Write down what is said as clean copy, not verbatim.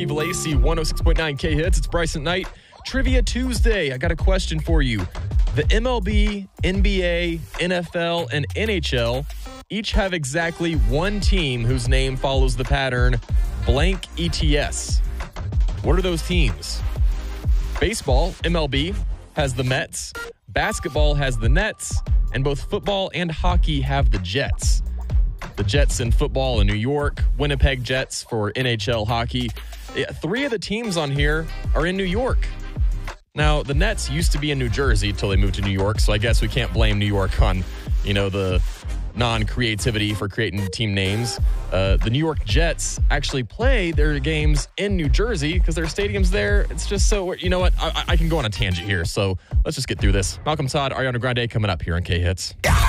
Steve Lacy, 106.9 K-Hits. It's Bryson Knight. Trivia Tuesday. I got a question for you. The MLB, NBA, NFL, and NHL each have exactly one team whose name follows the pattern blank ETS. What are those teams? Baseball, MLB, has the Mets. Basketball has the Nets. And both football and hockey have the Jets. The Jets in football in New York, Winnipeg Jets for NHL hockey. Three of the teams on here are in New York. Now, the Nets used to be in New Jersey until they moved to New York, so I guess we can't blame New York on, the non-creativity for creating team names. The New York Jets actually play their games in New Jersey because their stadium's there. It's just so, you know what? I can go on a tangent here, so let's just get through this. Malcolm Todd, Ariana Grande coming up here on K-Hits.